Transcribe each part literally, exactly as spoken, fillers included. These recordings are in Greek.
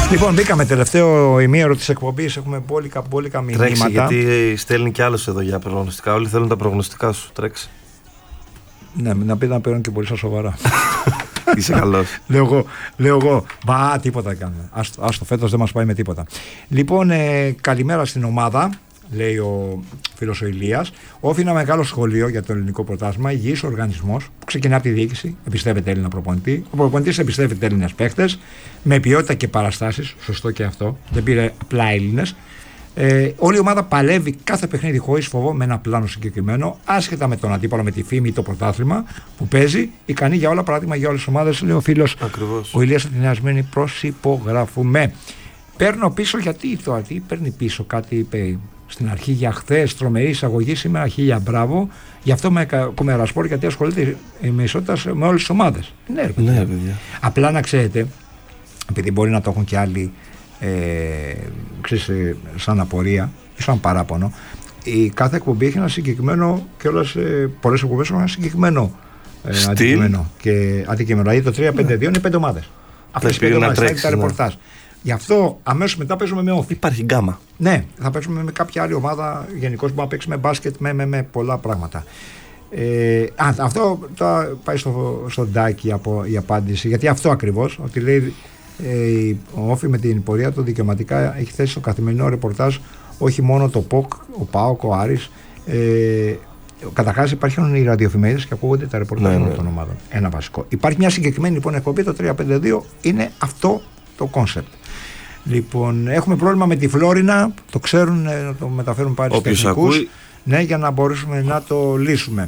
Λοιπόν, μπήκαμε τελευταίο ημίωρο της εκπομπής. Έχουμε μπόλικα, μπόλικα μηνύματα. Τρέξει, γιατί στέλνει κι άλλος εδώ για προγνωστικά. Όλοι θέλουν τα προγνωστικά σου. Τρέξει. Ναι, να πει να παίρνουν και πολύ σοβαρά. Είσαι καλός. Λέω εγώ, λέω εγώ, μπα, τίποτα κάνουμε. Άστο, άστο, φέτος δεν μας πάει με τίποτα. Λοιπόν, ε, καλημέρα στην ομάδα, λέει ο φίλος ο Ηλίας. Όφη είναι ένα μεγάλο σχολείο για το ελληνικό πρωτάθλημα, υγιής οργανισμός που ξεκινά από τη διοίκηση, εμπιστεύεται Έλληνα προπονητή. Ο προπονητής εμπιστεύεται Έλληνες παίχτες, με ποιότητα και παραστάσεις, σωστό και αυτό, δεν πήρε απλά Έλληνες. Ε, όλη η ομάδα παλεύει κάθε παιχνίδι χωρίς φόβο, με ένα πλάνο συγκεκριμένο, άσχετα με τον αντίπαλο, με τη φήμη ή το πρωτάθλημα που παίζει, ικανή για όλα, παράδειγμα για όλες τις ομάδες, λέει ο φίλος ο Ηλίας από τη Νέα Σμύρνη. Προσυπογράφουμε. Παίρνω πίσω, γιατί τώρα τι παίρνει πίσω, κάτι είπε στην αρχή για χθες, τρομερή εισαγωγή, σήμερα χίλια μπράβο. Γι' αυτό με Κομερασπόρ, γιατί ασχολείται με ισότητα με όλες τις ομάδες. Ναι, ρε παιδιά. Ναι, παιδιά. Απλά να ξέρετε, επειδή μπορεί να το έχουν και άλλοι. Ε, ξέρεις, σαν απορία ή σαν παράπονο, η κάθε εκπομπή έχει ένα συγκεκριμένο και όλες, ε, πολλές εκπομπές έχουν ένα συγκεκριμένο ε, αντικείμενο και αντικείμενο. Δηλαδή το τρία πέντε δύο είναι πέντε ομάδες. Αυτές οι πέντε ομάδες θα έχει τα ρεπορτάζ. Γι' αυτό αμέσως μετά παίζουμε με όφη. Υπάρχει γκάμα. Ναι, θα παίζουμε με κάποια άλλη ομάδα. Γενικώς μπορούμε να παίξουμε μπάσκετ με, με, με πολλά πράγματα. Ε, α, αυτό το πάει στο, στο Ντάκι από, η απάντηση, γιατί αυτό ακριβώς, ότι λέει Ε, ο Όφη με την πορεία του δικαιωματικά έχει θέσει στο καθημερινό ρεπορτάζ όχι μόνο το ΠΟΚ, ο ΠΑΟΚ, ο Άρης. Ε, Καταρχάς υπάρχουν οι ραδιοεφημερίδες και ακούγονται τα ρεπορτάζ ναι, ναι. των ομάδων. Ένα βασικό. Υπάρχει μια συγκεκριμένη λοιπόν εκπομπή, το τρία πέντε δύο, είναι αυτό το κόνσεπτ. Λοιπόν, έχουμε πρόβλημα με τη Φλόρινα, το ξέρουν, να το μεταφέρουν πάλι στους τεχνικούς, ναι, για να μπορέσουμε να το λύσουμε.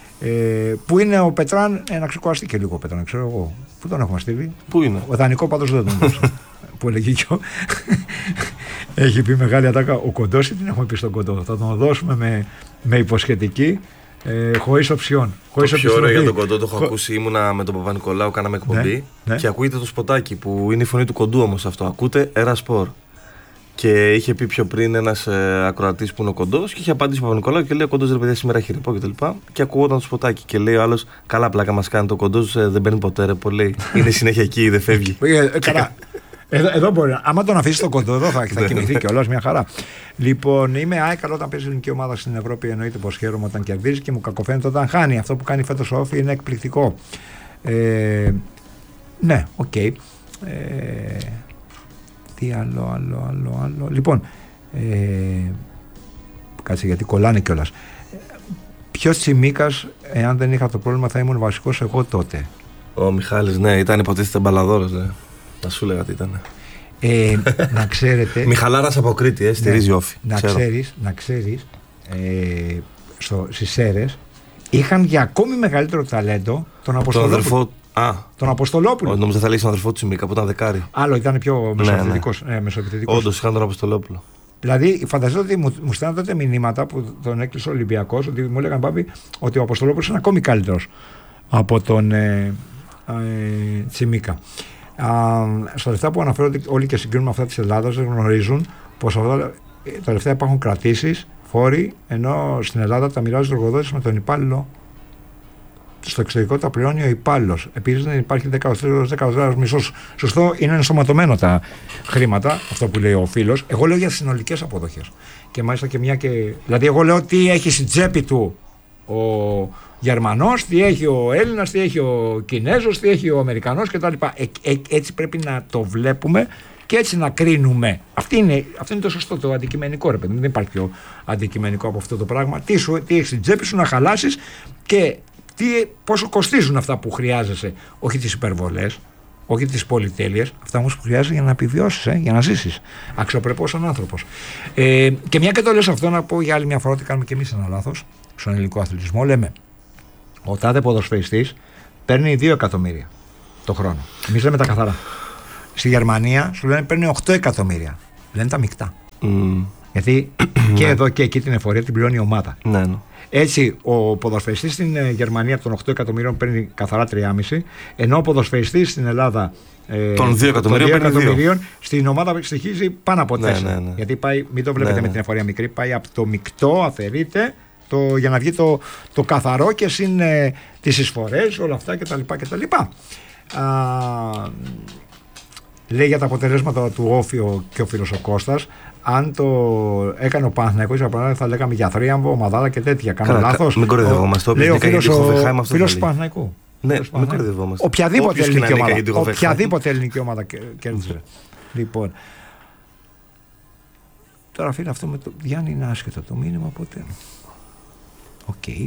Ε, πού είναι ο Πετράν, ε, να ξεκουραστεί και λίγο ο Πετράν, ξέρω εγώ. Πού τον έχουμε στείλει? Πού είναι? Ο δανεικό πάντως δεν τον δώσε. Που έλεγε και ο... Έχει πει μεγάλη ατάκα. Ο Κοντός, ή την έχουμε πει στον Κοντό? Θα τον δώσουμε με, με υποσχετική, ε, χωρίς οψιόν. Το πιο ωραίο για τον Κοντό το έχω Χω... ακούσει. Ήμουνα με τον Παπα-Νικολάου, κάναμε εκπομπή, ναι, ναι. Και ακούγεται το σποτάκι που είναι η φωνή του Κοντού όμως αυτό. Ακούτε Έρα Σπορ. Και είχε πει πιο πριν ένας ε, ακροατής που είναι ο Κοντός και είχε απαντήσει ο Παπα-Νικολάου και λέει: Ο Κοντός ρε παιδιά σήμερα έχει ρεπό κτλ. Και, και ακούγονταν το σποτάκι. Και λέει ο άλλος: Καλά, πλάκα μας κάνει. Το Κοντός ε, δεν παίρνει ποτέ ρεπό. Λέει: Είναι συνέχεια εκεί, δεν φεύγει. Ε, καλά. Εδώ, εδώ μπορεί. Άμα τον αφήσει τον Κοντό, εδώ θα, θα κοιμηθεί κιόλας μια χαρά. Λοιπόν, είμαι άικαλο όταν παίζει ελληνική ομάδα στην Ευρώπη. Εννοείται πως χαίρομαι όταν κερδίζει και μου κακοφαίνεται όταν χάνει. Αυτό που κάνει φέτος ο Όφη είναι εκπληκτικό. Ε, ναι, οκ. Okay. Ε, τι άλλο, άλλο, άλλο, άλλο. Λοιπόν, ε, κάτσε γιατί κολλάνε κιόλας. Ποιος Τσιμίκας, εάν δεν είχα το πρόβλημα, θα ήμουν βασικός εγώ τότε? Ο Μιχάλης, ναι, ήταν υποτίθεται μπαλαδόρος, ναι. Να σου λέγα τι ήταν. Ε, να ξέρετε. Μιχαλάρας από Κρήτη, ε, στηρίζει ναι, Όφη. Να ξέρεις, να ξέρεις ε, στο, στις Σέρρες είχαν για ακόμη μεγαλύτερο ταλέντο τον Αποστολόπουλο. Α, τον Αποστολόπουλο. Νόμιζα θα λέει τον αδερφό του Τσιμίκα που ήταν δεκάρι. Άλλο, ήταν πιο μεσοεπιθετικός. Ναι, ναι. ε, Όντως είχαν τον Αποστολόπουλο. Δηλαδή, φανταζόμαι ότι μου, μου στέλναν τότε μηνύματα που τον έκλεισε ο Ολυμπιακός, ότι μου έλεγαν Μπάμπη ότι ο Αποστολόπουλος είναι ακόμη καλύτερος από τον ε, ε, Τσιμίκα. Α, στα λεφτά που αναφέρονται όλοι και συγκρίνουν με αυτά της Ελλάδας, δεν γνωρίζουν πως αυτά τα λεφτά υπάρχουν κρατήσεις, φόροι, ενώ στην Ελλάδα τα μοιράζει ο εργοδότης με τον υπάλληλο. Στο εξωτερικό τα πληρώνει ο υπάλληλος. Επίσης δεν υπάρχει δέκα δολάρια μισός. Σωστό, είναι ενσωματωμένο τα χρήματα, αυτό που λέει ο φίλος. Εγώ λέω για συνολικές αποδοχές. Και μάλιστα και μια και. Δηλαδή, εγώ λέω τι έχει στην τσέπη του ο Γερμανός, τι έχει ο Έλληνας, τι έχει ο Κινέζος, τι έχει ο Αμερικανός κτλ. Ε, ε, έτσι πρέπει να το βλέπουμε και έτσι να κρίνουμε. Αυτή είναι, αυτό είναι το σωστό, το αντικειμενικό, ρε παιδί. Δεν υπάρχει πιο αντικειμενικό από αυτό το πράγμα. Τι, σου, τι έχει στην τσέπη σου να χαλάσεις και. Τι, πόσο κοστίζουν αυτά που χρειάζεσαι, όχι τις υπερβολές, όχι τις πολυτέλειες, αυτά όμως που χρειάζεσαι για να επιβιώσεις, ε, για να ζήσεις αξιοπρεπώς σαν άνθρωπος. Ε, και μια και το λες αυτό, να πω για άλλη μια φορά ότι κάνουμε και εμείς ένα λάθος στον ελληνικό αθλητισμό. Λέμε, ο τάδε ποδοσφαιριστής παίρνει δύο εκατομμύρια το χρόνο. Εμείς λέμε τα καθαρά. Στη Γερμανία σου λένε παίρνει οκτώ εκατομμύρια. Λένε τα μεικτά. Mm. Γιατί και εδώ και εκεί την εφορία την πληρώνει η ομάδα. Ναι, ναι. Έτσι, ο ποδοσφαιριστής στην Γερμανία των οκτώ εκατομμυρίων παίρνει καθαρά τρία κόμμα πέντε, ενώ ο ποδοσφαιριστής στην Ελλάδα ε, των δύο εκατομμυρίων στην ομάδα στοιχίζει πάνω από τέσσερα. Ναι, ναι, ναι. Γιατί πάει, μην το βλέπετε ναι, ναι. με την εφορία μικρή, πάει από το μεικτό, αφαιρείται, το, για να βγει το, το καθαρό και συν ε, τις εισφορές, όλα αυτά κτλ. κτλ. Α, λέει για τα αποτελέσματα του Όφιο και ο φίλος ο Κώστας. Αν το έκανε ο Παναθηναϊκός, για παράδειγμα, θα λέγαμε για θρίαμβο, ομαδάρα και τέτοια. Κάνω λάθος. Μην κοροϊδευόμαστε. Λέει ο φίλος ο φίλος του Παναθηναϊκού. Ναι, μην κοροϊδευόμαστε. Οποιαδήποτε ελληνική ομάδα, οποιαδήποτε ελληνική ομάδα κέρδισε. Λοιπόν. Τώρα φίλε, αυτό με το Γιάννη είναι άσχετο το μήνυμα, οπότε. Οκ. Okay.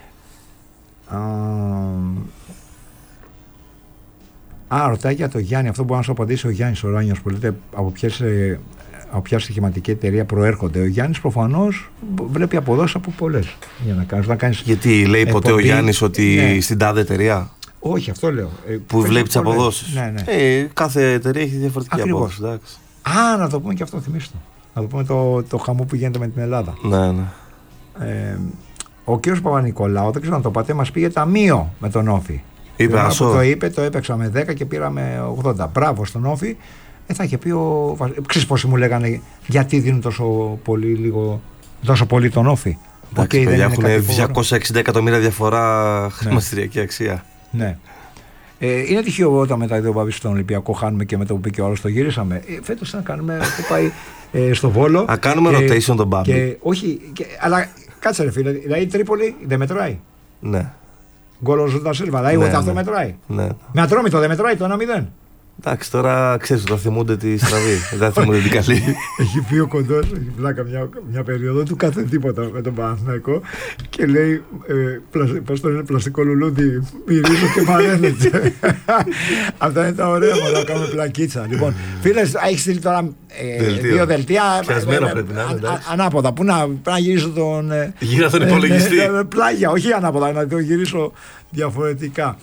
Α, ρωτάει για το Γιάννη, αυτό μπορεί να σου απαντήσει ο Γιάννης ο Ράνιος που λέτε από ποιες, από ποια στοιχηματική εταιρεία προέρχονται. Ο Γιάννης προφανώς βλέπει αποδόσεις από πολλές. Για να κάνεις, να κάνεις γιατί λέει εκπομπή, ποτέ ο Γιάννης ότι ναι. στην τάδε εταιρεία. Όχι, αυτό λέω. Που βλέπει τις αποδόσεις. Ναι, ναι. Ε, κάθε εταιρεία έχει διαφορετική απόδοση. Α, να το πούμε και αυτό, θυμίστε. Να το πούμε το, το χαμό που γίνεται με την Ελλάδα. Ναι, ναι. Ε, ο κ. Παπα-Νικολάου, δεν ξέρω να το πάτε, μας πήγε ταμείο με τον Όφη. Είπε, ασό. Το είπε, το έπαιξα με δέκα και πήραμε ογδόντα. Μπράβο στον Όφη. Ε, θα είχε πει ο. Ξέρεις πόσοι μου λέγανε γιατί δίνουν τόσο πολύ, λίγο, τόσο πολύ τον Όφη. Εντάξει, okay, παιδιά, έχουν διακόσια εξήντα εκατομμύρια διαφορά χρηματιστηριακή αξία. Ναι. Ε, είναι τυχαίο όταν μετά δύο βάβει στον Ολυμπιακό χάνουμε και μετά που πήγε ο άλλος το γύρισαμε. Ε, φέτος να κάνουμε. Που πάει ε, στο Βόλο. Α, κάνουμε και, rotation τον Μπάμπη. Και, όχι, και, αλλά κάτσε ρε φίλε, δηλαδή η Τρίπολη δεν μετράει. Ναι. Γκολ Ζούντα Σίλβα, δηλαδή ούτε αυτό μετράει. Ναι. Με Ατρόμητο δεν μετράει το ένα μηδέν. Εντάξει, τώρα ξέρεις ότι θα θυμούνται τη στραβή. Δεν θα θυμούνται την καλή. Έχει πει ο Κοντός, έχει πλάκα μια, μια περίοδο του κάθε τίποτα με τον Παναθηναϊκό και λέει, ε, πλασ, πώς το λένε, πλαστικό λουλούδι, μυρίζω και μαραίνεται. Αυτά είναι τα ωραία μου, να κάνουμε πλακίτσα. Λοιπόν, φίλες, έχεις στείλει τώρα ε, δύο δελτία. Πιασμένο πρέπει να είναι. Ανάποδα, πού να, να γυρίσω τον. Γύρω τον υπολογιστή. Με πλάγια, όχι ανάποδα, να το γυρίσω διαφορετικά.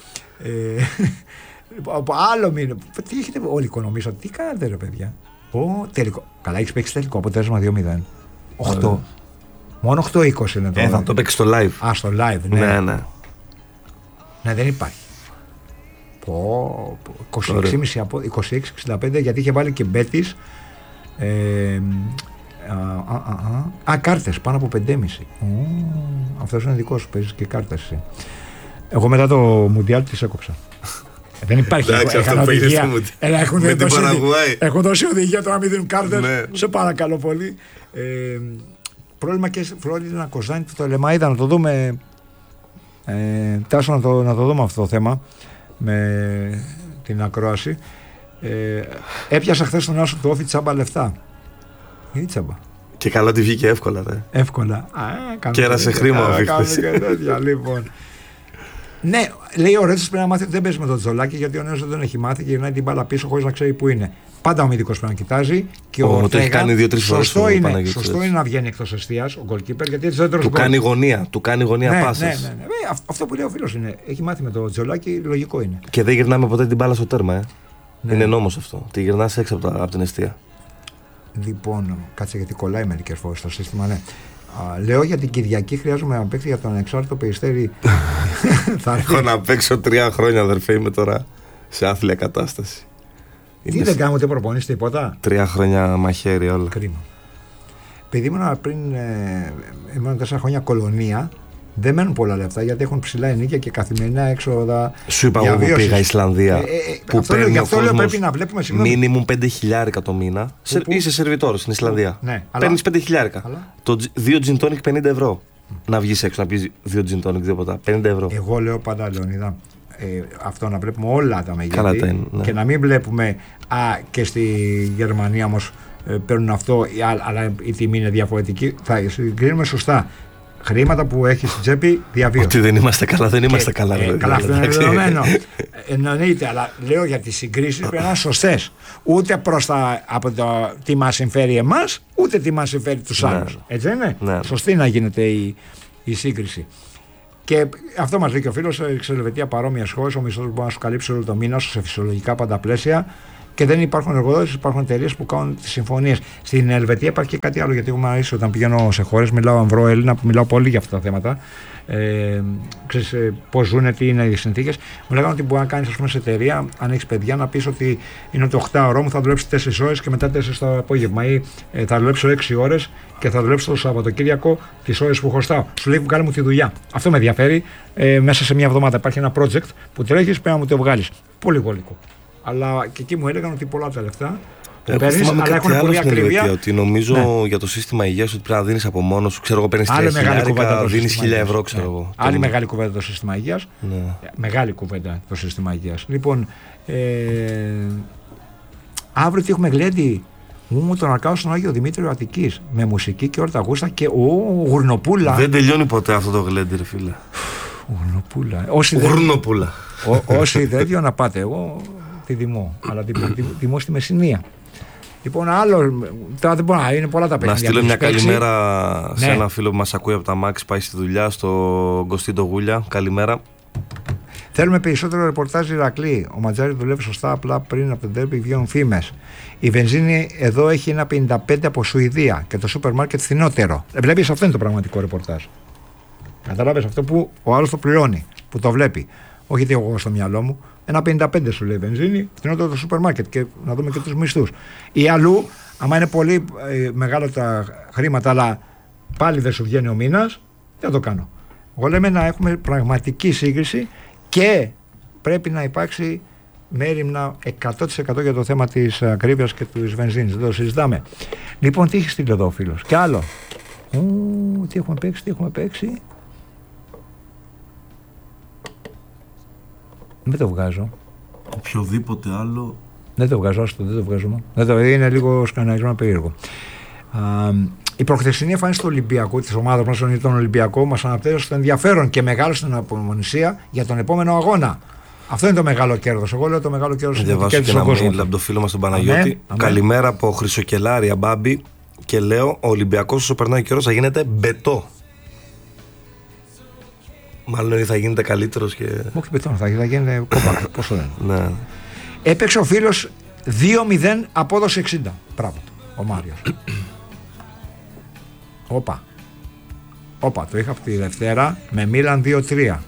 Από άλλο μήνυμα. Τι έχετε όλοι οικονομήσει, τι κάνετε ρε παιδιά. Ο, τελικό. Καλά, έχει παίξει τελικό αποτέλεσμα δύο μηδέν. οκτώ. Μόνο οκτώ είκοσι είναι τώρα. Ε, θα το παίξει στο live. Α, στο live, ναι. Ναι, ναι. Ναι, δεν υπάρχει. Πω, είκοσι έξι κόμμα εξήντα πέντε γιατί είχε βάλει και Μπέτης. Ε, α, α, α, α, κάρτες πάνω από πέντε κόμμα πέντε. Αυτός είναι δικός σου, παίζεις και κάρτες. Εγώ μετά το Μουντιάλ τις έκοψα. Δεν υπάρχει. Εντάξει, αυτό που οδηγία. Έλα, έχουν, με δώσει, την έχουν δώσει οδηγία τώρα να μην δίνουν κάρτες. Ναι. Σε παρακαλώ πολύ. Ε, πρόβλημα και Φρόντινα Κοζάνη το Λεμαΐδα να το δούμε. Ε, τάσο να το, να το δούμε αυτό το θέμα με την ακρόαση. Ε, έπιασα χθες τον Άσο του Όφη τσάμπα λεφτά. Είναι τσάμπα. Και καλά ότι βγήκε εύκολα, δε. Εύκολα. Α, κέρασε χρήμα ο Βίκτης. Λοιπόν. Ναι, λέει ο Ρέτσος πρέπει να μάθει ότι δεν παίζει με τον Τζολάκη γιατί ο νέος δεν τον έχει μάθει και γυρνάει την μπάλα πίσω χωρίς να ξέρει που είναι. Πάντα ο αμυντικός πρέπει να κοιτάζει. Και ο, ο το έχει κάνει δύο-τρεις φορές. Σωστό, είναι, σωστό είναι να βγαίνει εκτός εστίας ο γκολκίπερ γιατί έτσι δεν του κάνει γωνία. Του κάνει γωνία ναι, πάσας. Ναι, ναι, ναι. Ε, αυτό που λέει ο φίλος είναι. Έχει μάθει με τον Τζολάκη, λογικό είναι. Και δεν γυρνάμε ποτέ την μπάλα στο τέρμα. Ε. Ναι. Είναι νόμος αυτό. Τη γυρνάς έξω από, από την εστία. Λοιπόν, κάτσε γιατί κολλάει μερικές φορές το σύστημα, ναι. Α, λέω για την Κυριακή χρειάζομαι να παίξει για τον ανεξάρτητο Περιστέρι. Έχω να παίξω τρία χρόνια, αδερφέ, είμαι τώρα σε άθλια κατάσταση. Τι είναι δεν κάνουμε ούτε προπονείς τίποτα. Τρία χρόνια μαχαίρι όλα. Κρίμα. Παιδί ήμουν πριν, ε, ήμουν τέσσερα χρόνια κολονία. Δεν μένουν πολλά λεφτά γιατί έχουν ψηλά ενίκια και καθημερινά έξοδα. Σου είπα εγώ που πήγα Ισλανδία. Ε, ε, που αυτό παίρνει αυτό ο πρέπει να βλέπουμε μίνιμουμ πέντε χιλιάρικα το μήνα. Σε, είσαι σερβιτόρος στην Ισλανδία. Ναι, παίρνεις πέντε χιλιάρικα. Αλλά... Το δύο gin tonic πενήντα ευρώ. Mm. Να βγεις έξω να πεις δύο gin tonic τίποτα. πενήντα ευρώ. Εγώ λέω πάντα, Λεωνίδα, ε, αυτό να βλέπουμε όλα τα μεγέθη. Ναι. Και να μην βλέπουμε α, και στη Γερμανία όμως ε, παίρνουν αυτό, αλλά η τιμή είναι διαφορετική. Θα συγκρίνουμε σωστά. Χρήματα που έχει στην τσέπη διαβίωση. Ότι δεν είμαστε καλά, δεν είμαστε και, καλά. Ε, δηλαδή, καλά, αυτό είναι δεδομένο. Εννοείται, αλλά λέω για τις συγκρίσεις πρέπει να είναι σωστές. Ούτε προς τα, από το τι μας συμφέρει εμάς, ούτε τι μας συμφέρει τους άλλους. Έτσι δεν είναι. Ναι. Σωστή να γίνεται η, η σύγκριση. Και αυτό μας λέει και ο φίλος, σε Ελβετία παρόμοιες χώρες, ο μισθός μπορεί να σου καλύψει όλο το μήνα σε φυσιολογικά πάντα πλαίσια. Και δεν υπάρχουν εργοδότες, υπάρχουν εταιρείες που κάνουν τις συμφωνίες. Στην Ελβετία υπάρχει και κάτι άλλο, γιατί εγώ μου αρέσει όταν πηγαίνω σε χώρες, μιλάω ανδρό Έλληνα, που μιλάω πολύ για αυτά τα θέματα. Ε, ξέρεις πώς ζουν, τι είναι οι συνθήκες. Μου λέγανε ότι μπορεί να κάνεις, ας πούμε, σε εταιρεία, αν έχεις παιδιά, να πεις ότι είναι το οκτάωρο μου, θα δουλέψει τέσσερις ώρες και μετά τέσσερις το απόγευμα. Ή ε, θα δουλέψω έξι ώρες και θα δουλέψω το Σαββατοκύριακο τις ώρες που χρωστάω. Σου λέει, βγάλε μου τη δουλειά. Αυτό με ενδιαφέρει. Ε, μέσα σε μια εβδομάδα υπάρχει ένα project που τρέχεις, πρέπει να μου το βγάλεις. Πολύ γολικό. Αλλά και εκεί μου έλεγαν ότι πολλά τα λεφτά. Εγώ παίρνεις, θυμάμαι αλλά κάτι έχουν άλλο πολύ στην ακρίβεια. Ελβετία, ότι νομίζω Ναι. για το σύστημα υγείας ότι πρέπει να δίνεις από μόνος σου. Ξέρω εγώ, παίρνεις Άλλη τρία μεγάλη κουβέντα χιλιάρικα, το δίνεις σύστημα χίλια υγείας. ευρώ, ξέρω Ναι. εγώ. Άλλη Το- μεγάλη κουβέντα το σύστημα υγείας. Ναι. Μεγάλη κουβέντα το σύστημα υγείας. Λοιπόν, ε, αύριο τι έχουμε γλέντι. Μου τον αρκάω στον Άγιο Δημήτριο Αττικής με μουσική και όλα τα γούστα και ο Γουρνοπούλα. Δεν τελειώνει ποτέ αυτό το γλέντι, ρε φίλε. Γουρνοπούλα. Όσοι δεν, Γουρνοπούλα. ό, όσοι δεν δει να πάτε, εγώ τη δημώ. Αλλά τη, τη, δημώ στη Μεσσηνία. Λοιπόν, άλλο. Τώρα δεν μπορώ να είναι πολλά τα παιχνίδια. Να στείλω μια παίξει. καλημέρα σε Ναι. ένα φίλο που μας ακούει από τα Μάξ, πάει στη δουλειά, στο Κωστίντο Γούλια. Καλημέρα. Θέλουμε περισσότερο ρεπορτάζ Ηρακλή. Ο Ματζάρη δουλεύει σωστά, απλά πριν από τον τέρπι βγαίνουν φήμες. Η βενζίνη εδώ έχει ένα πενήντα πέντε από Σουηδία και το σούπερ μάρκετ φθηνότερο. Ε, βλέπεις, αυτό είναι το πραγματικό ρεπορτάζ. Καταλάβες αυτό που ο άλλος το πληρώνει, που το βλέπει. Όχι τι εγώ στο μυαλό μου. Ένα πενήντα πέντε σου λέει βενζίνη, φθηνότερο το σούπερ μάρκετ και να δούμε και τους μισθούς. Ή αλλού, άμα είναι πολύ ε, μεγάλα τα χρήματα, αλλά πάλι δεν σου βγαίνει ο μήνας, δεν το κάνω. Εγώ λέμε να έχουμε πραγματική σύγκριση και πρέπει να υπάρξει μέριμνα εκατό τοις εκατό για το θέμα της ακρίβειας και της βενζίνης. Δεν το συζητάμε. Λοιπόν, τι έχει στείλει εδώ ο φίλος. Και άλλο. Ου, τι έχουμε παίξει, τι έχουμε παίξει. Δεν το βγάζω. Οποιοδήποτε άλλο. Δεν το βγάζω, άστο, δεν το βγάζουμε. Δεν το, είναι λίγο σκαναρισμένο περίεργο. Α, η προχθεσινή εμφάνιση του Ολυμπιακού, της ομάδας μας, τον Ολυμπιακό, μας αναπτύσσεται στο ενδιαφέρον και μεγάλο στην απομονησία για τον επόμενο αγώνα. Αυτό είναι το μεγάλο κέρδος. Εγώ λέω το μεγάλο κέρδος είναι ότι Διαβάσω και κέρδισε ένα ο mail από τον φίλο μας τον Παναγιώτη. Αμέ, αμέ. Καλημέρα από Χρυσοκελάρια, Μπάμπη. Και λέω: ο Ολυμπιακός όσο περνάει ο καιρός θα γίνεται μπετό. Μάλλον θα γίνεται καλύτερος και. Όχι πετών, θα γίνει κόμπα. Πόσο λένε. Ναι. Έπαιξε ο φίλος δύο μηδέν απόδοση εξήντα. Μπράβο του, ο Μάριος. Όπα. Όπα, το είχα από τη Δευτέρα με Μίλαν δύο τρία.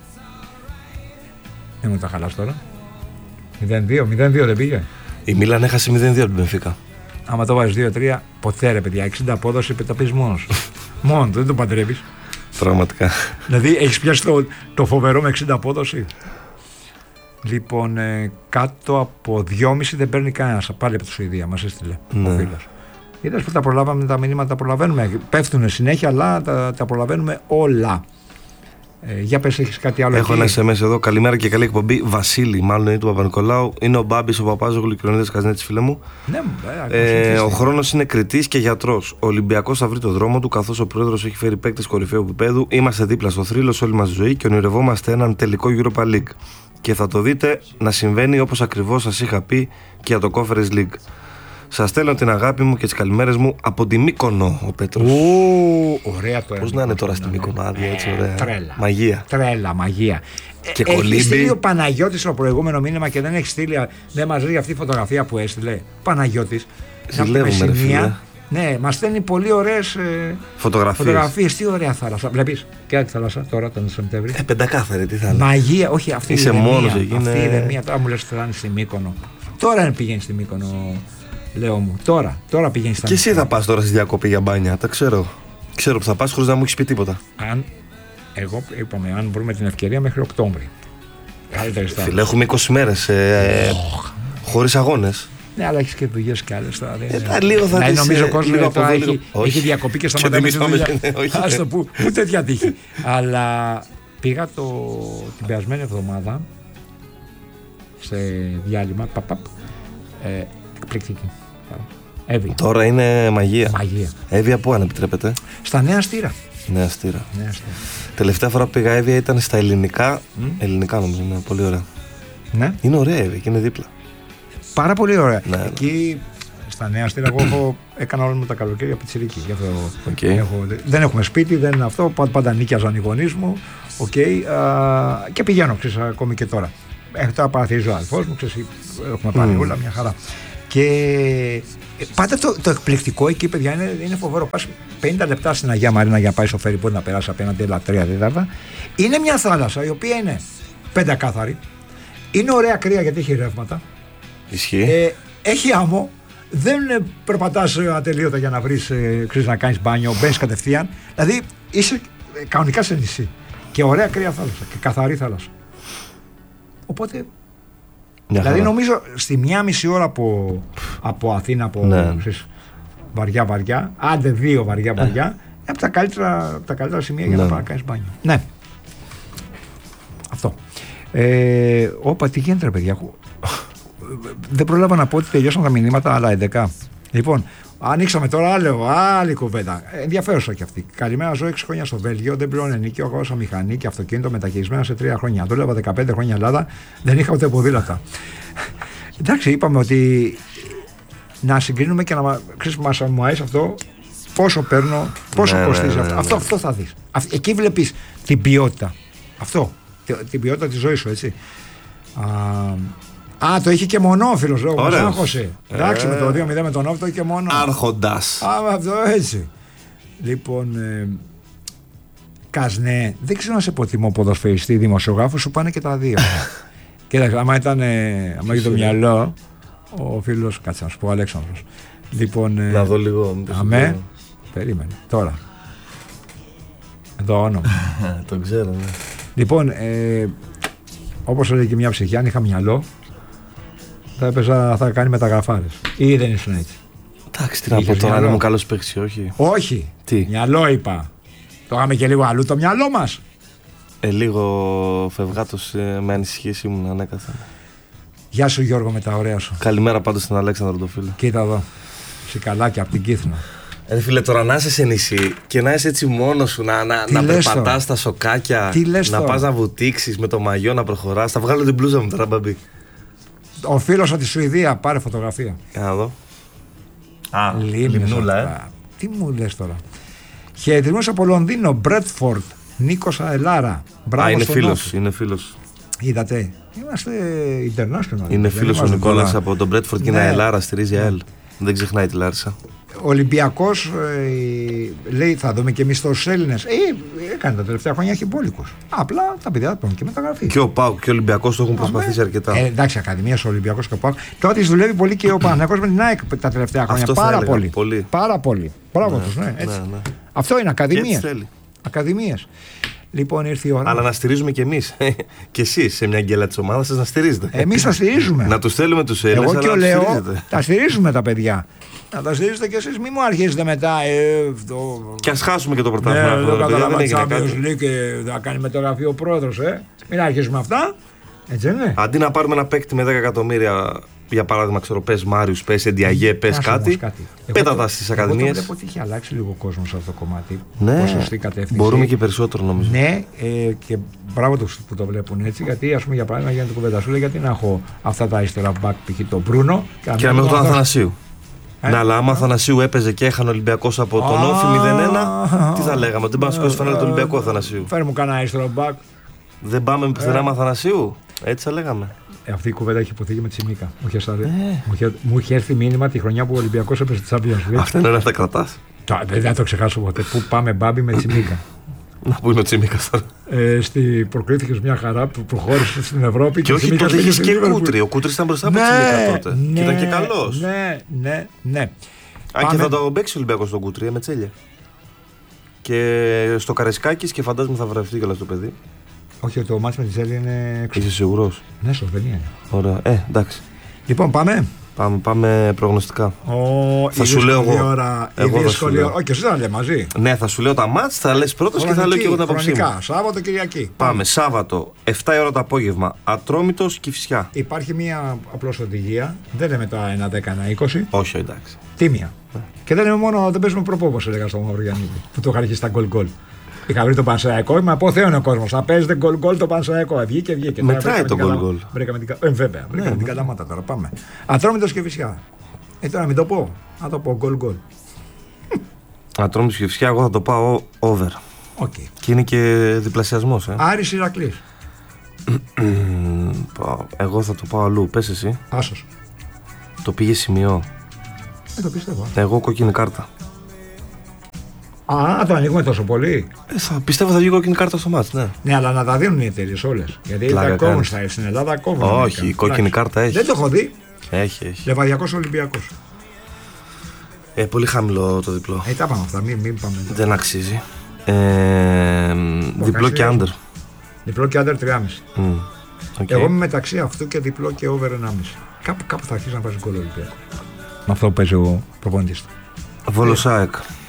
Δεν μου τα χαλάς τώρα. μηδέν δύο, μηδέν δύο δεν πήγε. Η Μίλαν έχασε μηδέν δύο από την Μπενφίκα. Άμα το βάζεις δύο τρία, ποτέ ρε παιδιά, εξήντα απόδοση τα πεις μόνος. Μόνο του, δεν το παντρεύεις. Πραγματικά. Δηλαδή έχεις πιάσει το, το φοβερό με εξήντα απόδοση. Λοιπόν, ε, κάτω από δυόμισι δεν παίρνει κανένας. Πάλι από τη Σουηδία μας έστειλε Ναι. ο φίλος. Είδες που τα προλάβαμε, τα μηνύματα τα προλαβαίνουμε. Πέφτουν συνέχεια, αλλά τα, τα προλαβαίνουμε όλα. Ε, για πες, έχεις κάτι άλλο? Έχω εκεί? ένα ες εμ ες εδώ. Καλημέρα και καλή εκπομπή. Βασίλη, μάλλον είναι του Παπα-Νικολάου. Είναι ο Μπάμπης, ο Παπάζογλου και ο Λεωνίδας Καζνέτης, φίλε μου. Ναι, Ε, ε, ο χρόνος είναι κριτής και γιατρός. Ο Ολυμπιακός θα βρει το δρόμο του, καθώς ο πρόεδρος έχει φέρει παίκτες κορυφαίου επίπεδου. Είμαστε δίπλα στο θρύλο σε όλη μας τη ζωή και ονειρευόμαστε έναν τελικό Europa League. Και θα το δείτε να συμβαίνει όπως ακριβώς σας είχα πει και για το Conference League. Σας στέλνω την αγάπη μου και τις καλημέρες μου από τη Μύκονο, ο Πέτρος. Ου, ωραία το Πώς να είναι τώρα στη Μύκονο, άδεια, έτσι ωραία. Τρέλα. Μαγεία. Τρέλα, μαγεία. Και έχει κολύμπι. στείλει ο Παναγιώτης το προηγούμενο μήνυμα και δεν έχει στείλει. Δεν μας λέει αυτή η φωτογραφία που έστειλε. Παναγιώτης. Ζηλεύουμε, ρε φίλε. Ναι, μας στέλνει πολύ ωραίες ε, Φωτογραφίες. φωτογραφίες. Τι ωραία θάλασσα. Βλέπεις και τη θάλασσα τώρα τον Σεπτέμβρη. Ε, πεντακάθαρη, τι θα λέω. Μαγεία, όχι αυτή Είσαι η ηρεμία, μόνος εκεί, αυτή η είναι- ηρεμία. Τώρα μου λες ότι θα είναι στη Μύκονο. Τώρα είναι πηγαίνει στη Μύκονο, λέω μου. Τώρα, τώρα πηγαίνει στα Και εσύ Μύκονο. θα πας τώρα στη διακοπή για μπάνια, τα ξέρω. Ξέρω που θα πας χωρίς να μου έχεις πει τίποτα. Αν, εγώ είπαμε, αν βρούμε την ευκαιρία μέχρι Οκτώβρη. Καλύτερη στάση. Φίλε, έχουμε είκοσι μέρες ε, χωρίς αγώνες. Ναι, αλλά έχει και δουλειές κι άλλες τώρα. δεν Ε, είναι- τα λίγο θα Δηλαδή, τις, νομίζω ο ε, κόσμος λίγο τώρα από εδώ, έχει, λίγο- Όχι. έχει διακοπή και Και σταματάει δεν τη μισθάμε, δουλειά. ναι, όχι. Ας το που, ούτε τέτοια τύχη. Αλλά πήγα το, την περασμένη εβδομάδα σε διάλειμμα. Παπ, παπ, ε, εκπληκτική. Εύη. Τώρα είναι μαγεία. Μαγεία. Εύβοια πού αν επιτρέπετε. Στα Νέα Στήρα. Νέα Στήρα. Νέα Στήρα. Τελευταία φορά που πήγα Εύβοια ήταν στα ελληνικά. Ελληνικά νομίζω, είναι πολύ ωραία. Ναι. Είναι ωραία Εύβοια και είναι δίπλα. Πάρα πολύ ωραία. Ναι. Εκεί στα Νέα Στήρα εγώ έχω, έκανα όλα μου τα καλοκαίρια πιτσιρική. Γι' αυτό Οκ. έχω, δεν έχουμε σπίτι, δεν είναι αυτό. Πάντα, πάντα νίκιαζαν οι γονείς μου. Okay, α, και πηγαίνω, ξέρεις, ακόμη και τώρα. Έχω τώρα παραθυρίζει ο αδελφός μου, ξέρεις, έχουμε πάρει Mm. όλα μια χαρά. Και ε, πάντα το, το εκπληκτικό εκεί, παιδιά, είναι, είναι φοβερό. Πας πενήντα λεπτά στην Αγία Μαρίνα για να πάει στο φέρι, μπορεί να περάσει απέναντι, έλα τρία τέταρτα. Είναι μια θάλασσα η οποία είναι πεντακάθαρη. Είναι ωραία κρύα γιατί έχει ρεύματα. Ισχύει. Ε, έχει άμμο. Δεν ε, περπατάς ε, ατελείωτα για να βρεις, ε, ξέρεις, να κάνεις μπάνιο, μπαίνεις κατευθείαν. Δηλαδή είσαι ε, κανονικά σε νησί. Και ωραία κρύα θάλασσα και καθαρή θάλασσα. Οπότε Δηλαδή νομίζω στη μία μισή ώρα από, από Αθήνα, από ναι. ξέρεις, βαριά βαριά, άντε δύο βαριά βαριά, ε. από τα καλύτερα, από τα καλύτερα σημεία για ναι. να πάει να κάνεις μπάνιο. Ναι. Αυτό. Ε, όπα, τι γίνεται ρε παιδιά. Δεν πρόλαβα να πω ότι τελειώσαν τα μηνύματα, αλλά έντεκα. Λοιπόν, ανοίξαμε τώρα άλλο, άλλη κουβέντα. Ενδιαφέρουσα κι αυτή. Καλημέρα, ζω έξι χρόνια στο Βέλγιο. Δεν πληρώνω ενίκιο. Αγόρασα μηχανή και αυτοκίνητο μεταχειρισμένα σε τρία χρόνια. Δούλευα δεκαπέντε χρόνια Ελλάδα. Δεν είχα ούτε ποδήλατα. Εντάξει, είπαμε ότι να συγκρίνουμε και να ξέρεις, μας μου αρέσει αυτό. Πόσο παίρνω, πόσο ναι, κοστίζει ναι, ναι, αυτό. Ναι. αυτό. Αυτό θα δεις. Εκεί βλέπεις την ποιότητα. Αυτό. Την ποιότητα της ζωής σου, έτσι. Α, Α, το είχε και μονό ο φίλος λόγος. Άγχωσε. Εντάξει, ε... με το δύο μηδέν με τον Όφ το είχε μονό. Άρχοντας. Α, αυτό έτσι. Λοιπόν, ε, Κασνέ, δεν ξέρω να σε υποτιμώ ποδοσφαιριστή, δημοσιογράφο, σου πάνε και τα δύο. Κοίταξε, άμα ήταν, ε, άμα είχε το μυαλό, ο φίλος, κάτσε να σου πω, ο Αλέξανδρος. Λοιπόν, ε, να δω λίγο. Αμέ, περίμενε, τώρα. Εδώ όνομα. Το ξέρω, ναι. Λοιπόν, ε, όπως έλεγε και μια ψυχή, αν είχα μυαλό, θα έπαιζα, θα κάνει μεταγραφάρες. Ή δεν ήσουν έτσι. Εντάξει, τι να πω τώρα, είναι μου καλός παίκτης, όχι. Όχι. Τι. Μυαλό είπα. Το είχαμε και λίγο αλλού το μυαλό μας. Ε, λίγο φευγάτος ε, με ανησυχίες ήμουν ανέκαθεν. Γεια σου Γιώργο με τα ωραία σου. Καλημέρα πάντως στον Αλέξανδρο το φίλο. Κοίτα εδώ. Σικαλάκια από την Κύθνα. Ε, φίλε, τώρα να είσαι σε νησί και να είσαι έτσι μόνος σου, να, να, να περπατάς στα σοκάκια, να πας να βουτήξεις με το μαγιό να προχωράς. Θα βγάλω την μπλούζα μου τώρα, μπαμπή. Ο φίλος από τη Σουηδία, πάρε φωτογραφία. Για να δω. Α, Λιμνούλα, ε. Τι μου λες τώρα. Χαιρετισμούς από Λονδίνο, Μπρέτφορντ, Νίκος Αελάρα. Μπράβο. Α, είναι φίλος, είναι φίλος. Είδατε, είμαστε international. Είναι φίλος ο Νικόλας από τον Μπρέτφορντ και είναι Αελάρα, στηρίζει ΑΕΛ. Δεν ξεχνάει τη Λάρισα. Ολυμπιακός, ε, λέει, θα δούμε και εμείς τους Έλληνες. Ε, έκανε τα τελευταία χρόνια χιμπόλικους. Απλά τα παιδιά θα και μεταγραφή. Και ο ΠΑΟΚ και ο Ολυμπιακός το έχουν προσπαθήσει αρκετά. Ε, εντάξει, Ακαδημίας, ο Ολυμπιακός και ο ΠΑΟΚ. Τότε δουλεύει πολύ και ο Παναθηναϊκός με την ΑΕΚ τα τελευταία χρόνια. Αυτό πάρα έλεγα, πολύ. πολύ. Πάρα πολύ. Μπράβο τους, ναι, έτσι. Ναι, ναι. Αυτό είναι Ακαδημίες. Ακαδημίες. Λοιπόν, ήρθε η ώρα. Αλλά να στηρίζουμε κι εμείς. Και εσείς σε μια γκέλα της ομάδας σας να στηρίζετε. Εμείς τα στηρίζουμε. Να τους στέλνουμε τους Έλληνες. Εγώ και ο Λέο τα στηρίζουμε τα παιδιά. Να τα στηρίζετε κι εσείς, μην μου αρχίσετε μετά. Ε, το... Και ας χάσουμε και το πρωτάθλημα. Ναι, το καταλάβα Champions League και θα κάνει μεταγραφή ο πρόεδρος. Ε. Μην αρχίσουμε αυτά. Έτσι είναι. Αντί να πάρουμε ένα παίκτη με δέκα εκατομμύρια, για παράδειγμα, ξέρω, πες Μάριους, πες Εντιαγέ, πες κάτι, κάτι. Πέτα τα στις ακαδημίες. Εγώ βλέπω ότι έχει αλλάξει λίγο ο κόσμος σε αυτό το κομμάτι. Ναι, σωστή κατεύθυνση. Μπορούμε και περισσότερο νομίζω. Ναι, ε, και μπράβο τους που το βλέπουν έτσι. Γιατί, ας πούμε, για παράδειγμα, για να την κουβέντα σου λέει, γιατί να έχω αυτά τα ύστερα back, π.χ. τον Μπρούνο και να μην έχω τον Αθανασίου. Ε? Ναι, αλλά άμα Αθανασίου έπαιζε και έχανε Ολυμπιακός από τον Όφη μηδέν ένα, τι θα λέγαμε, ότι δεν πάμε να σηκώσει φανέλα του Ολυμπιακού Αθανασίου. Φέρε μου κανένα ύστερα back. Δεν πάμε πουθενά με Αθανασίου. Έτσι θα λέγαμε. Ε, αυτή η κουβέντα έχει υποθεί και με τη Τσιμίκα. Μου είχε, ε. μου, είχε, μου είχε έρθει μήνυμα τη χρονιά που ο Ολυμπιακός έπαιζε τη Champions League. Αυτά είναι όλα αυτά κρατάς. Δεν θα το ξεχάσω ποτέ. Πού πάμε μπάμπι με Τσιμίκα. Να πού είναι ο Τσιμίκας τώρα. Ε, στη, προκρίθηκε μια χαρά που προχώρησε στην Ευρώπη. Και, και όχι τότε είχε και Κούτρι. Ο Κούτρι ήταν μπροστά από ναι, Τσιμίκα τότε. Ναι, και ήταν και καλός. Ναι, ναι, ναι. Αν και θα το παίξει ο Ολυμπιακός στον Κούτρι, με τσέλια. Και στο Καρεσκάκης και φαντάζομαι θα βρεθεί κιόλας το παιδί. Όχι, το μάτς με τη Ζέλη είναι έξω. Είσαι σίγουρος? Ναι, Σλοβενία είναι. Ωραία. Ε, εντάξει. Λοιπόν, πάμε. Πάμε, πάμε προγνωστικά. Ο, θα σου λέω εγώ. Ώρα, εγώ θα σου λέω. Όχι, εσύ θα λέμε μαζί. Ναι, θα σου λέω τα μάτς, θα λες πρώτος και θα λέω και εγώ την απόψη μου. Σάββατο, Κυριακή. Πάμε. Πάμε. Σάββατο, επτά η ώρα το απόγευμα. Ατρόμητος Κηφισιά. Υπάρχει μία απλώς οδηγία. Δεν λέμε τα ένα δέκα, ένα είκοσι. Όχι, εντάξει. Τίμια. Ναι. Και δεν είναι μόνο, δεν παίζουμε προπό, όπως έλεγα στο Μαυρογιαννίδη, που το είχα αρχίσει στα γκολ γκολ. Είχα βρει το Πανσεραϊκό, είμαι από Θεό είναι ο κόσμος. Θα παίζετε γκολ γκολ το Πανσεραϊκό. Βγήκε, βγήκε. Μετράει το γκολ γκολ. Βρήκαμε την, ε, βέβαια, βρήκαμε ναι, την καταμάτα τώρα. Πάμε. Ατρόμητος και Κηφισιά. Ε, τώρα μην το πω. Να το πω γκολ γκολ. Ατρόμητος και Κηφισιά, εγώ θα το πάω over. Okay. Και είναι και διπλασιασμός. Ε. Άρης Ηρακλής. Εγώ θα το πάω αλλού. Πες εσύ. Άσος. Το πήγε σημειό. Δεν το πιστεύω. Εγώ κόκκινη κάρτα. Α, το ανοίγουμε τόσο πολύ. Ε, θα, πιστεύω θα βγει κόκκινη κάρτα στο μάτς, ναι. Ναι, αλλά να τα δίνουν οι εταιρείες όλες. Γιατί τα κόβουν στην Ελλάδα, κόβουν. Όχι, η κόκκινη κάρτα έχει. Δεν το έχω δει. Έχει, έχει. Λεβαδιακός Ολυμπιακός. Ε, πολύ χαμηλό το διπλό. Ε, τα πάμε αυτά, μην, μην πάμε. Δεν αξίζει. Ε, διπλό και under. Διπλό και under τρία κόμμα πέντε. Mm. Okay. Εγώ είμαι μεταξύ αυτού και διπλό και over ενάμιση. Κάπου, κάπου θα αρχίσει να βάζει γκολ ο Ολυμπιακός. Με αυτό που παίζει ο προπονητής του. Βόλος ΑΕΚ.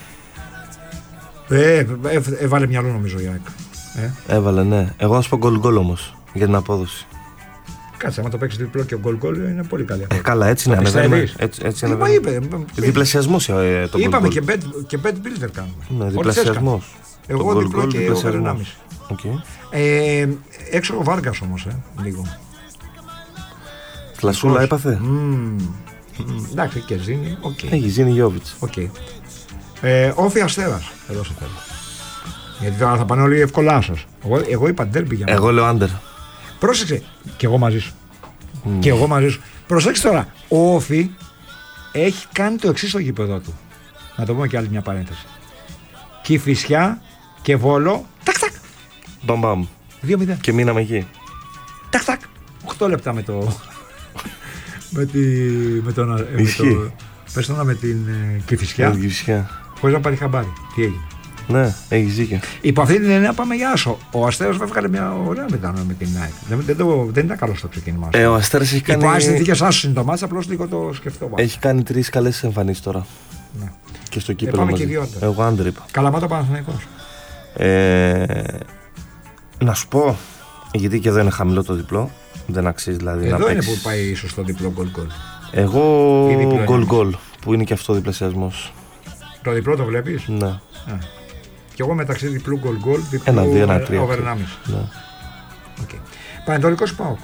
Ε, ε, ε, έβαλε μυαλό νομίζω η ΑΕΚ. Ε. Έβαλε, ναι. Εγώ θα σου πω γκολ γκολ όμως για την απόδοση. Κάτσε, άμα το παίξει διπλό και γκολ γκολ είναι πολύ καλή. Ε, καλά, έτσι είναι. Ανεβαίνουμε. Έτσι, έτσι είπα, είπε. Διπλασιασμός ε, το είπαμε goal, και bet, και bet builder κάνουμε. Ναι, διπλασιασμός. Εγώ το διπλό goal, και over ενάμιση. Okay. Ε, έξω ο Βάργας όμως, ε, λίγο. Φλασούλα έπαθε. Mm. Mm. Εντάξει, και Ζήνη, οκ. Okay. Έχει Ζήνη Γιώβιτς. Okay. Ε, Όφη Αστέρας, εδώ σε θέλω. Γιατί τώρα θα πάνε όλοι ευκολάσσος. Εγώ, εγώ είπα ντέρμπι για μένα. Εγώ λέω άντερ. Πρόσεξε, και εγώ μαζί σου. Mm. Και εγώ μαζί σου. Προσέξτε τώρα, ο Όφη έχει κάνει το εξής στο γήπεδο του. Να το πούμε και άλλη μια παρένθεση. Κηφισιά και Βόλο, τακ τακ. Μπαμ μπαμ. δύο μηδέν. Και μείναμε εκεί. Τακ τακ. οκτώ λεπτά με το... με, τη... με τον... με το... Πες τώρα με την ε, Κηφισιά. Με Κηφισιά. Χωρίς να πάρει χαμπάρι. Τι έγινε. Ναι, έχεις δίκιο. Υπό αυτή την έννοια πάμε για άσο. Ο Αστέρας έβγαλε μια ωραία μετάνοια με την ΑΕΚ. Δεν, δεν, το, δεν ήταν καλό στο ξεκίνημα. Ε, ο Αστέρας έχει κάνει. Υπό άλλες συνθήκες άσος είναι το μάτς, απλώς λίγο το σκεφτώ. Έχει κάνει τρεις καλές εμφανίσεις τώρα. Ναι. Και στο ε, κύπελλο. Πάμε μαζί. και δύο άντερ. Εγώ άντερ είπα. Καλαμάτα Παναθηναϊκός. Ε, να σου πω, γιατί και εδώ είναι χαμηλό το διπλό. Δεν αξίζει δηλαδή. Εδώ να είναι παίξεις. που πάει ίσως το διπλό γκολ γκολ. Εγώ γκολ γκολ που είναι και αυτό διπλασιασμός. Το διπλό το βλέπεις. Ναι. Α. Και εγώ μεταξύ διπλού γκολ γκολ, διπλού Ένα, δύο, ένα, τρία, over ενάμιση. Ναι. Okay. Πανετολικός ΠΑΟΚ.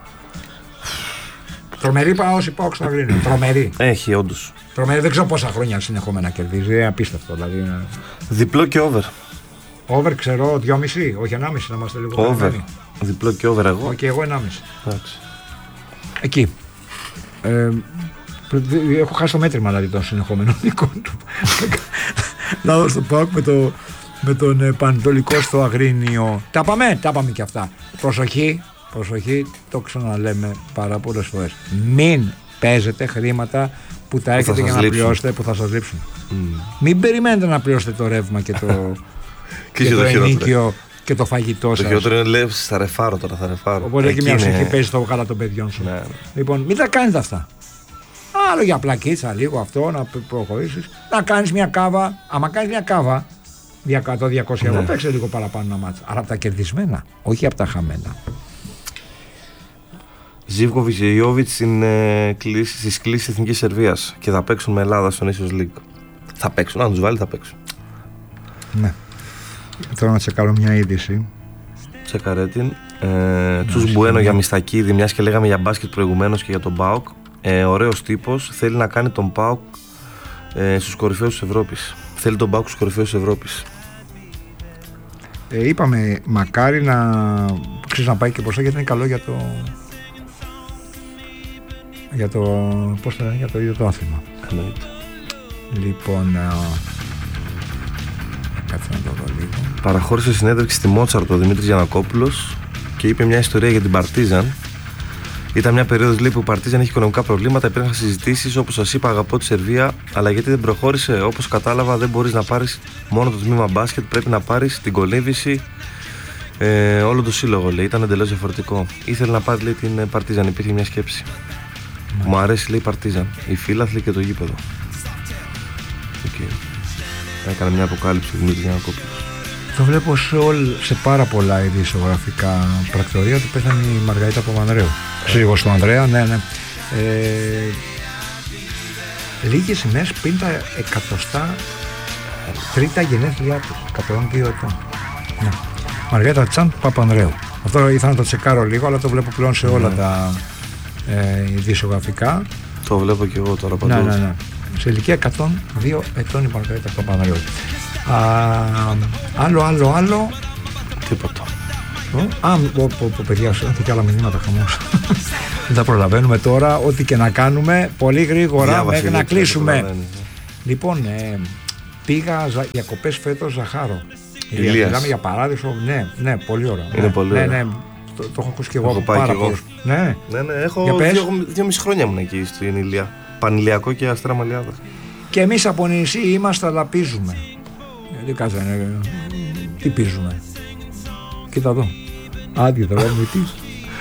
Τρομερή Πάος ΠΑΟΚ στο Αγρίνιο. Τρομερή. Έχει όντως. Τρομερή, δεν ξέρω πόσα χρόνια συνεχόμενα κερδίζει. Είναι απίστευτο δηλαδή. Είναι... Διπλό και over. Over ξέρω δυόμιση, όχι ενάμιση να είμαστε λίγο Over. καλυμμένοι. Διπλό και over εγώ. Όχι, okay, εγώ ενάμιση. Εντάξει. Εκεί. Ε, έχω χάσει το μέτρημα δηλαδή των συνεχόμενων εικόνων του. Να δω στο ΠΑΟΚ με, το, με τον ε, Πανετολικό στο Αγρίνιο. Τα πάμε, τα πάμε και αυτά. Προσοχή, προσοχή, το ξαναλέμε πάρα πολλές φορές. Μην παίζετε χρήματα που τα έχετε για να λείψουν. Πληρώσετε, που θα σας λείψουν. Mm. Μην περιμένετε να πληρώσετε το ρεύμα και το, και και το ενίκιο και το φαγητό σας. Το χειρότερο είναι λέει θα ρεφάρω τώρα, θα ρεφάρω. Οπότε εκεί μια ψυχή παίζει το γάλα των παιδιών σου. Ναι. Λοιπόν, μην τα κάνετε αυτά. Άλλο για πλακίτσα, λίγο αυτό, να προχωρήσεις. Να κάνεις μια κάβα. Άμα κάνεις μια κάβα, εκατό με διακόσια ευρώ, παίξε λίγο παραπάνω ένα μάτσα. Αλλά από τα κερδισμένα, όχι από τα χαμένα. Ζίβκοβιτς και Ιώβιτς στις κλήσεις Εθνικής Σερβίας και θα παίξουν με Ελλάδα στο Nations League. Θα παίξουν, αν τους βάλει θα παίξουν. Ναι. Θέλω να τσεκάρω μια είδηση. Τσεκαρέ την. Ε, Τσους Μπουένο για Μιστακίδη, μιας και λέγαμε για μπάσκετ προηγουμένως και για τον ΠΑΟΚ. Ε, ωραίος τύπος, θέλει να κάνει τον ΠΑΟΚ ε, στους κορυφαίους της Ευρώπης. Θέλει τον ΠΑΟΚ στους κορυφαίους της Ευρώπης. Ε, είπαμε, μακάρι να, ξέρεις, να πάει και μπροστά, γιατί είναι καλό για το... για το... πώς θα λένε, για το ίδιο το άθλημα. Εννοείται. Λοιπόν, α, κάτσε να το δω λίγο. Παραχώρησε συνέντευξη στη Μότσαρτ ο Δημήτρης Γιαννακόπουλος και είπε μια ιστορία για την Παρτίζαν. Ήταν μια περίοδος λέει, που η Παρτίζαν είχε οικονομικά προβλήματα, υπήρχαν συζητήσεις, όπως σας είπα, αγαπώ τη Σερβία, αλλά γιατί δεν προχώρησε, όπως κατάλαβα, δεν μπορείς να πάρεις μόνο το τμήμα μπάσκετ, πρέπει να πάρεις την κολύμβηση, ε, όλο το σύλλογο, λέει, ήταν εντελώς διαφορετικό. Ήθελε να πάρει λέει, την Παρτίζαν, υπήρχε μια σκέψη. Mm. Μου αρέσει, λέει, η Παρτίζαν, η φύλαθλη και το γήπεδο. Okay. Έκανε μια αποκάλυψη ο Δημήτρης Γιαννακόπουλος. Το βλέπω σε, όλ, σε πάρα πολλά ειδησιογραφικά πρακτορία ότι πέθανε η Μαργαρίτα Παπανδρέου. Σύζυγος του Ανδρέα, ναι, ναι. Ε, λίγες ημέρες πριν τα εκατοστά τρίτα γενέθλιά του, εκατόν δύο ετών. Ναι. Μαργαρίτα Τσάν Παπανδρέου. Αυτό ήθελα να το τσεκάρω λίγο, αλλά το βλέπω πλέον σε όλα ναι. τα ε, ειδησιογραφικά. Το βλέπω και εγώ τώρα παντού. Ναι, ναι, ναι. Σε ηλικία εκατόν δύο ετών η Μαργαρίτα Παπανδρέου. Α, άλλο, άλλο, άλλο. Τίποτα. Α, πω, πω, πω, παιδιά, έχουν και άλλα μηνύματα χαμός. Δεν τα προλαβαίνουμε τώρα. Ό,τι και να κάνουμε, πολύ γρήγορα Διάβασε μέχρι να κλείσουμε. Λοιπόν, ε, πήγα ζα, διακοπές φέτος Ζαχάρο. Μιλάμε για παράδεισο. Ναι, ναι, πολύ ωραία. Είναι ναι, πολύ ναι, ωραία. ναι, το, το έχω ακούσει και εγώ. Έχω πάει πάρα και εγώ. Ναι, ναι, ναι, έχω δύο, δύο μισή χρόνια ήμουν εκεί στην Ηλία. Πανηλιακό και Αστέρα Μαλιάδα. Και εμείς από νησί είμαστε, αλλά πίζουμε. Τι κάτσε, τι πίζουμε. Κοίτα εδώ. Άδειο το γάμι, τι.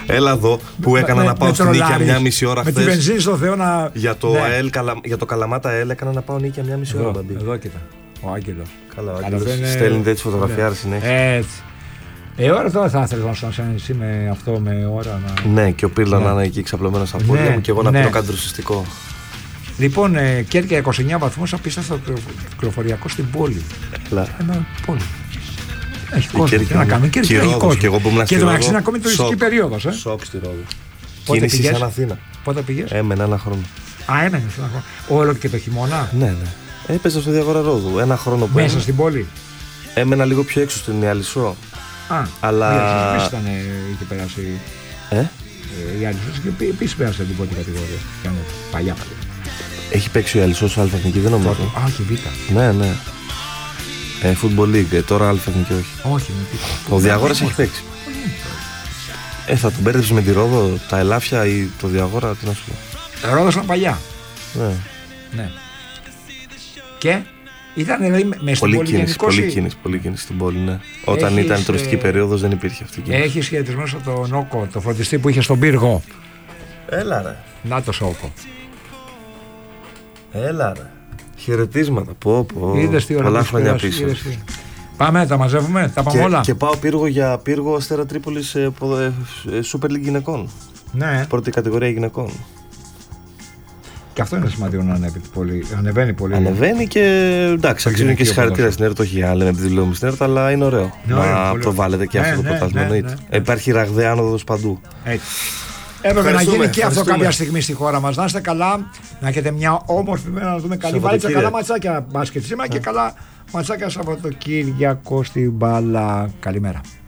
Έλα εδώ που έκανα με, να πάω στην Νίκαια μια μισή ώρα χθες. Με τη βενζίνη στο Θεό να. Για το, ναι. ΑΕΛ, για το Καλαμάτα ΑΕΛ έκανα να πάω Νίκαια μια μισή εδώ, ώρα. Μπαμπή. Εδώ κοίτα. Ο Άγγελος. Καλά, ο Άγγελος είναι... στέλνει έτσι φωτογραφία συνέχεια. Έτσι. Ε, ώρα τώρα θα ήθελα να σου εσύ με αυτό με ώρα να. Ναι, και ο Πύρλα ναι. να είναι εκεί ξαπλωμένο στα πόδια ναι, μου και εγώ να ναι. πίνω κάτι ρουσιστικό. Λοιπόν, ε, Κέρκυρα είκοσι εννέα βαθμούς, απίστευτο κυκλοφοριακό στην πόλη. Έλα. Ένα πόλη. Έχει κόσμο. Τι να κάνουμε, Κέρκυρα έχει κόσμο. Και, και το μεταξύ είναι ακόμη τουριστική περίοδος. Ε. Σοκ στη Ρόδο. Κίνηση σαν Αθήνα. Πότε πήγες? Έμενα ένα χρόνο. Α, έμενες ένα χρόνο. Όλο και το χειμώνα. Ναι, ναι. Έπαιζα στο Διαγόρα Ρόδου. Ένα χρόνο που μέσα έμενα. Στην πόλη. Έμενα λίγο πιο έξω στην Ιαλισσό. Α, αλλά. Η Ιαλισσό ήταν, είχε περάσει. Ε? Η Ιαλισσό επίσης πέρασε την πρώτη κατηγορία. Ήταν παλιά παλιά. Έχει παίξει ο Ιαλισσός στο Αλφα-Εθνική, δεν νομίζω. Α, όχι, Β. Ναι, ναι. Ε, Football League, ε, τώρα Αλφα-Εθνική όχι. Όχι, με τίποτα. Ο Διαγόρας έχει παίξει. Ε, θα τον μπέρδεψε με τη Ρόδο, τα Ελάφια ή το Διαγόρα, τι να σου πω. Ρόδος ήταν παλιά. Ναι. Ναι. Και ήταν δηλαδή με στην πόλη γενικώς. Πολύ κίνηση, πολύ κίνηση στην πόλη, ναι. Όταν έχεις, ήταν τουριστική ε... περίοδος δεν υπήρχε αυτή η κίνηση. Έχει σχετισμένο στον Όκο, το φροντιστή που είχε στον πύργο. Έλα ρε. Να το Όκο. Έλα ρε. Χαιρετίσματα. Πω, πω. Είδες τι ώρα. Πολλά χρόνια πίσω. Πάμε, τα μαζεύουμε, τα πάμε και, όλα. Και πάω πύργο για πύργο Αστέρα Τρίπολης ε, ε, ε, Super League γυναικών. Ναι. Πρώτη κατηγορία γυναικών. Και αυτό είναι σημαντικό να ανέβει πολύ. Ανεβαίνει πολύ. Ανεβαίνει και εντάξει, αξίζουν και συγχαρητήρια στην ΕΡΤ. Όχι, λέμε επειδή λέμε στην ΕΡΤ, αλλά είναι ωραίο ναι, να ωραίο, προβάλλεται και ναι, αυτό ναι, το πρωτάθλημα. Ναι, ναι, ναι. Υπάρχει ραγδαία άνοδος παντού. Έτσι. Έπρεπε να γίνει και αυτό κάποια στιγμή στη χώρα μας. Να είστε καλά, να έχετε μια όμορφη μέρα, να δούμε καλή βαλίτσα, καλά ματσάκια μπάσκετ σήμερα και καλά ματσάκια Σαββατοκύριακο στην μπάλα. Καλημέρα.